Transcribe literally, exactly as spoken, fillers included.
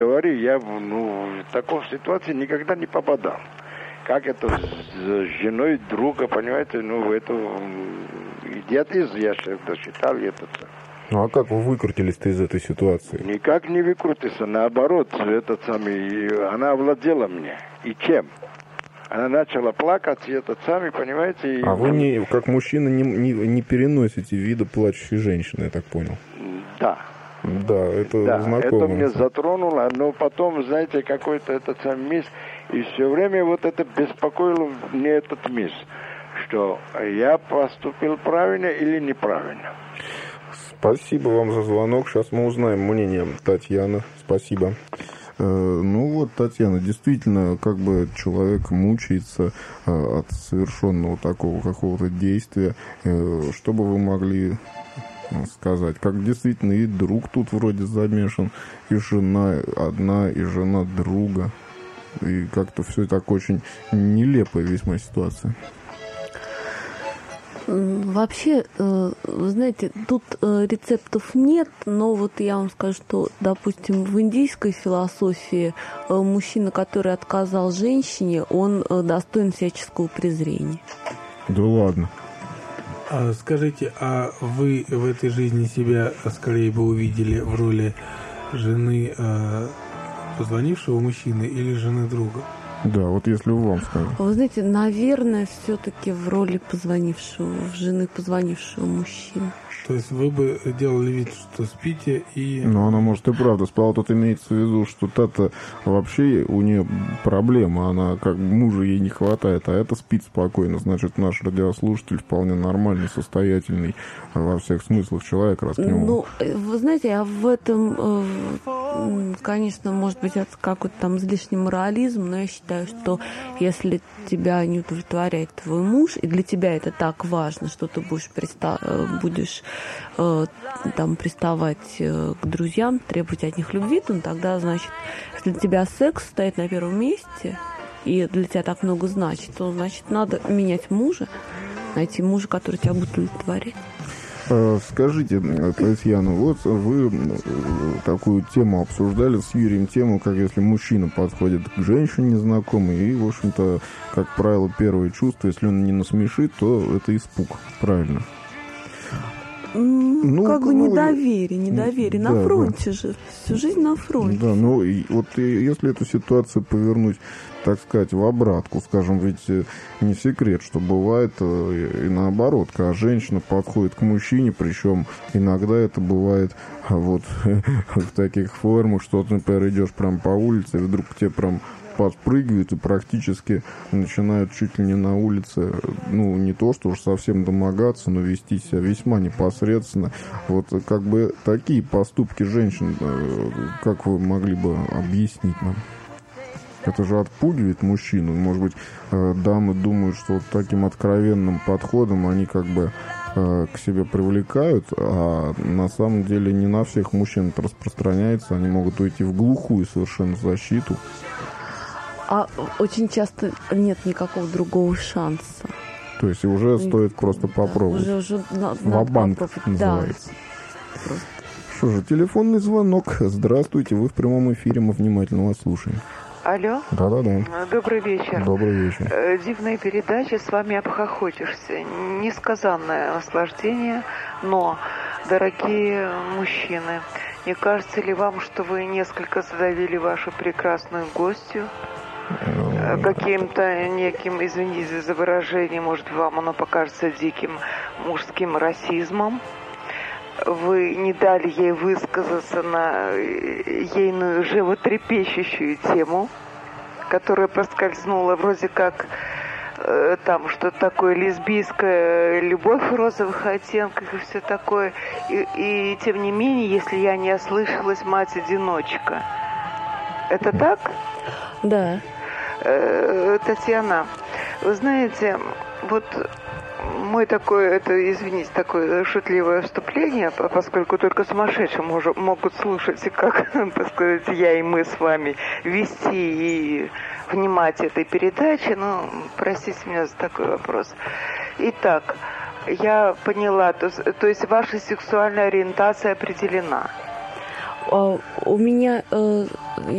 Говорю, я ну, в такой ситуации никогда не попадал. Как это с женой друга, понимаете, ну, это идиотизм, я считал это. Ну, а как вы выкрутились-то из этой ситуации? Никак не выкрутился, наоборот, этот самый, она овладела мне. И чем? Она начала плакать, и этот самый, понимаете... И... А вы, не, как мужчина, не, не, не переносите вида плачущей женщины, я так понял? Да. Да, это да, знакомо. Это мне затронуло, но потом, знаете, какой-то этот самый мисс, и все время вот это беспокоило мне этот мисс, что я поступил правильно или неправильно. Спасибо вам за звонок. Сейчас мы узнаем мнение Татьяны. Спасибо. Ну вот, Татьяна, действительно, как бы человек мучается от совершенного такого какого-то действия. Что бы вы могли сказать? Как действительно и друг тут вроде замешан, и жена одна, и жена друга. И как-то все так очень нелепая весьма ситуация. Вообще, вы знаете, тут рецептов нет, но вот я вам скажу, что, допустим, в индийской философии мужчина, который отказал женщине, он достоин всяческого презрения. Да ладно. А скажите, а вы в этой жизни себя скорее бы увидели в роли жены позвонившего мужчины или жены друга? Да, вот если вам скажу. Вы знаете, наверное, все-таки в роли позвонившего, в жены позвонившего мужчины. То есть вы бы делали вид, что спите и... Ну, она, может, и правда спала. Тут имеется в виду, что та-то вообще у нее проблема. Она как бы мужа ей не хватает, а это спит спокойно. Значит, наш радиослушатель вполне нормальный, состоятельный во всех смыслах человек, раз к нему... Ну, вы знаете, я в этом, конечно, может быть, это какой-то там излишний морализм, но я считаю, что если тебя не удовлетворяет твой муж, и для тебя это так важно, что ты будешь, приста... будешь там приставать к друзьям, требовать от них любви, то тогда, значит, если для тебя секс стоит на первом месте, и для тебя так много значит, то, значит, надо менять мужа, найти мужа, который тебя будет удовлетворять. Скажите, Татьяна, вот вы такую тему обсуждали с Юрием, тему, как если мужчина подходит к женщине незнакомой, и, в общем-то, как правило, первое чувство, если он не насмешит, то это испуг, правильно? Ну, как бы недоверие, недоверие. Да, на фронте да. же, всю жизнь на фронте. Да, ну, и, вот и, если эту ситуацию повернуть, так сказать, в обратку, скажем, ведь не секрет, что бывает и наоборот, когда женщина подходит к мужчине, причем иногда это бывает вот в таких формах, что ты, например, идешь прям по улице, и вдруг к тебе прям подпрыгивают и практически начинают чуть ли не на улице, ну, не то, что уж совсем домогаться, но вести себя весьма непосредственно. Вот как бы такие поступки женщин, как вы могли бы объяснить нам? Это же отпугивает мужчину. Может быть, дамы думают, что вот таким откровенным подходом они как бы к себе привлекают, а на самом деле не на всех мужчин это распространяется. Они могут уйти в глухую совершенно защиту. А очень часто нет никакого другого шанса. То есть уже стоит просто попробовать. Да, уже, уже ва-банк называется. Да. Что же, телефонный звонок. Здравствуйте, вы в прямом эфире, мы внимательно вас слушаем. Алло. Да-да-да. Добрый вечер. Добрый вечер. Дивная передача, с вами обхохочешься. Несказанное наслаждение, но, дорогие мужчины, не кажется ли вам, что вы несколько задавили вашу прекрасную гостью? Каким-то неким, извините за выражение, может, вам оно покажется диким мужским расизмом. Вы не дали ей высказаться на ейную животрепещущую тему, которая проскользнула вроде как э, там что-то такое лесбийское, любовь в розовых оттенках и все такое. И, и тем не менее, если я не ослышалась, мать-одиночка. Это так? Да. Э, Татьяна, вы знаете, вот... Мой такой, это, извините, такое шутливое вступление, поскольку только сумасшедшие мож, могут слушать, как, так сказать, я и мы с вами вести и внимать этой передаче. Ну, простите меня за такой вопрос. Итак, я поняла, то, то есть ваша сексуальная ориентация определена? у меня